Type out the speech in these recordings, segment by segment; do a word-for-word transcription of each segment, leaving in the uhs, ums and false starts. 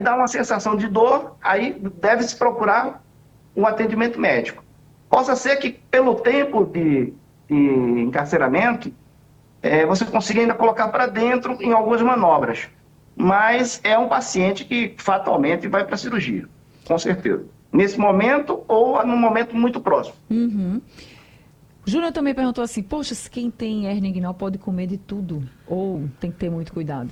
dá uma sensação de dor, aí deve-se procurar um atendimento médico. Possa ser que, pelo tempo de, de encarceramento, é, você consiga ainda colocar para dentro em algumas manobras. Mas é um paciente que fatalmente vai para a cirurgia, com certeza. Nesse momento ou num momento muito próximo. Uhum. O Júnior também perguntou assim, poxa, se quem tem hernia inguinal pode comer de tudo? Ou tem que ter muito cuidado?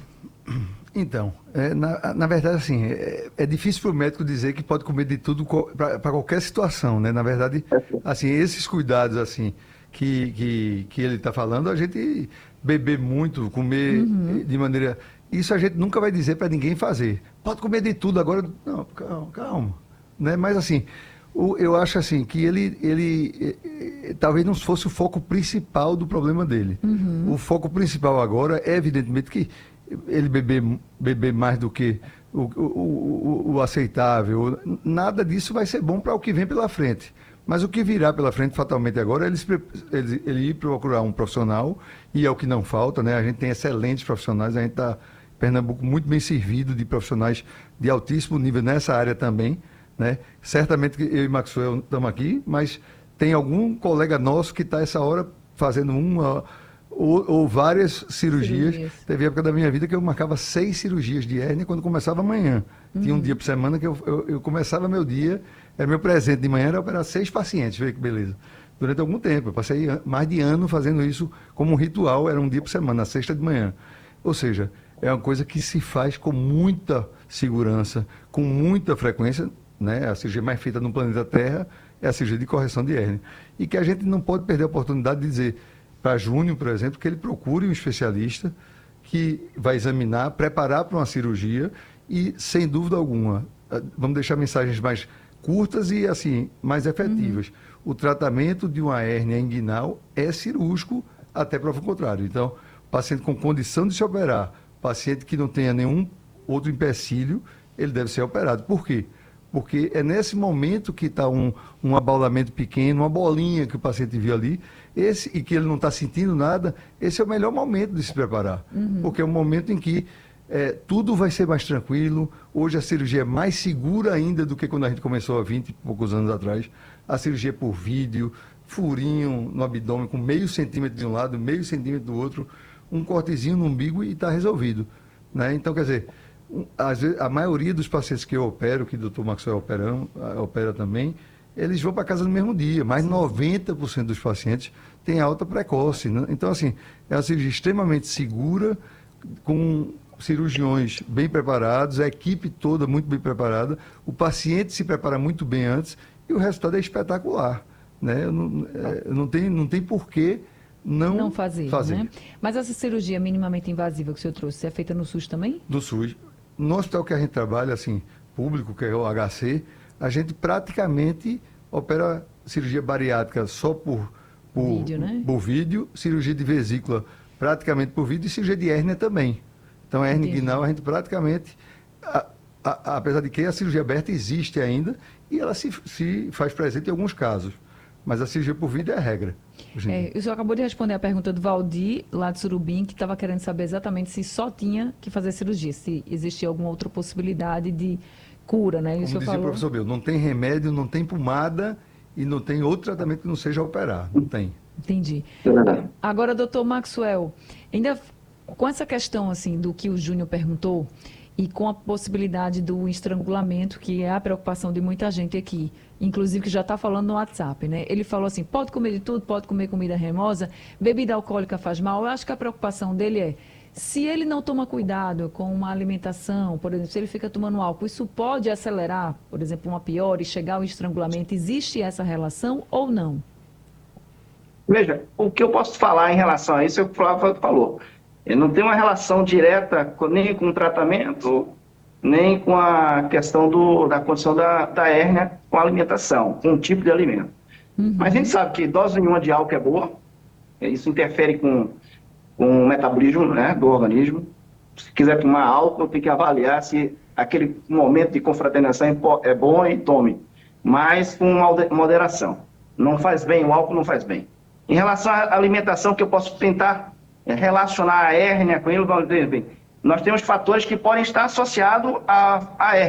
Então, é, na, na verdade, assim, é, é difícil para o médico dizer que pode comer de tudo para qualquer situação, né? Na verdade, assim, esses cuidados, assim, que, que, que ele está falando, a gente beber muito, comer Uhum. de maneira... Isso a gente nunca vai dizer para ninguém fazer. Pode comer de tudo agora. Não, calma, calma. Né? Mas, assim, o, eu acho, assim, que ele, ele eh, eh, talvez não fosse o foco principal do problema dele. Uhum. O foco principal agora é, evidentemente, que ele beber, beber mais do que o, o, o, o aceitável, nada disso vai ser bom para o que vem pela frente. Mas o que virá pela frente, fatalmente agora, é ele, ele, ele ir procurar um profissional, e é o que não falta, né? A gente tem excelentes profissionais, a gente está, em Pernambuco, muito bem servido de profissionais de altíssimo nível nessa área também, né? Certamente que eu e Maxwell estamos aqui, mas tem algum colega nosso que está essa hora fazendo uma... Ou, ou várias cirurgias. Cirurgias. Teve época da minha vida que eu marcava seis cirurgias de hérnia quando começava amanhã. Uhum. Tinha um dia por semana que eu, eu, eu começava meu dia, era meu presente de manhã, era operar seis pacientes, veja que beleza. Durante algum tempo, eu passei mais de ano fazendo isso como um ritual, era um dia por semana, na sexta de manhã. Ou seja, é uma coisa que se faz com muita segurança, com muita frequência, né? A cirurgia mais feita no planeta Terra é a cirurgia de correção de hérnia. E que a gente não pode perder a oportunidade de dizer para Júnior, por exemplo, que ele procure um especialista que vai examinar, preparar para uma cirurgia e, sem dúvida alguma, vamos deixar mensagens mais curtas e, assim, mais efetivas. Uhum. O tratamento de uma hérnia inguinal é cirúrgico até prova contrário. Então, paciente com condição de se operar, paciente que não tenha nenhum outro empecilho, ele deve ser operado. Por quê? Porque é nesse momento que está um, um abaulamento pequeno, uma bolinha que o paciente viu ali, esse, e que ele não está sentindo nada, esse é o melhor momento de se preparar. Uhum. Porque é um momento em que é, tudo vai ser mais tranquilo. Hoje a cirurgia é mais segura ainda do que quando a gente começou há vinte e poucos anos atrás. A cirurgia por vídeo, furinho no abdômen com meio centímetro de um lado, meio centímetro do outro, um cortezinho no umbigo e está resolvido. Né? Então, quer dizer... Às vezes, a maioria dos pacientes que eu opero, que o doutor Maxwell opera, opera também, eles vão para casa no mesmo dia, mas Sim. noventa por cento dos pacientes têm alta precoce. Né? Então, assim, é uma cirurgia extremamente segura, com cirurgiões bem preparados, a equipe toda muito bem preparada, o paciente se prepara muito bem antes e o resultado é espetacular. Né? Eu não, é, não tem, não tem porquê não, não fazer. fazer. Né? Mas essa cirurgia minimamente invasiva que o senhor trouxe, é feita no SUS também? No SUS. No hospital que a gente trabalha, assim, público, que é o H C, a gente praticamente opera cirurgia bariátrica só por, por, vídeo, né? por vídeo, cirurgia de vesícula praticamente por vídeo e cirurgia de hérnia também. Então, a hérnia inguinal, a gente praticamente, a, a, a, apesar de que a cirurgia aberta existe ainda e ela se, se faz presente em alguns casos. Mas a cirurgia por vídeo é a regra. É, o senhor acabou de responder a pergunta do Valdir, lá de Surubim, que estava querendo saber exatamente se só tinha que fazer cirurgia, se existia alguma outra possibilidade de cura, né? E Como o senhor dizia falou... o professor Bill, não tem remédio, não tem pomada e não tem outro tratamento que não seja operar. Não tem. Entendi. Agora, doutor Maxwell, ainda com essa questão assim do que o Júnior perguntou e com a possibilidade do estrangulamento, que é a preocupação de muita gente aqui, inclusive que já está falando no WhatsApp, né? Ele falou assim, pode comer de tudo, pode comer comida remosa, bebida alcoólica faz mal. Eu acho que a preocupação dele é, se ele não toma cuidado com uma alimentação, por exemplo, se ele fica tomando álcool, isso pode acelerar, por exemplo, uma pior e chegar ao estrangulamento. Existe essa relação ou não? Veja, o que eu posso falar em relação a isso é o que o Flávio falou. Ele não tem uma relação direta com, nem com o tratamento, nem com a questão do, da condição da, da hérnia com a alimentação, com o tipo de alimento. Uhum. Mas a gente sabe que dose nenhuma de álcool é boa, isso interfere com, com o metabolismo, né, do organismo. Se quiser tomar álcool, tem que avaliar se aquele momento de confraternização é bom e tome, mas com moderação. Não faz bem, o álcool não faz bem. Em relação à alimentação, que eu posso tentar relacionar a hérnia com ele, vamos dizer bem, nós temos fatores que podem estar associados à, à hérnia.